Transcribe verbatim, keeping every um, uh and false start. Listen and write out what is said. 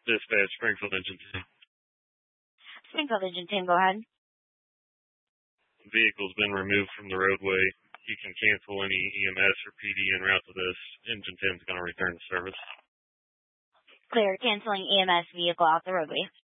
Dispatch, Springfield Engine Team. Springfield Engine Team, go ahead. Vehicle's been removed from the roadway. You can cancel any E M S or P D en route to this. Engine ten is going to return to service. Clear, canceling E M S vehicle off the roadway.